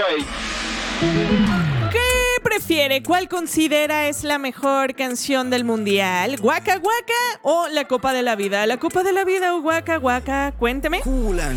Enjoy. ¿Qué prefiere? ¿Cuál considera es la mejor canción del mundial? ¿Waka Waka o la Copa de la Vida? ¿La Copa de la Vida o Waka Waka? Cuénteme.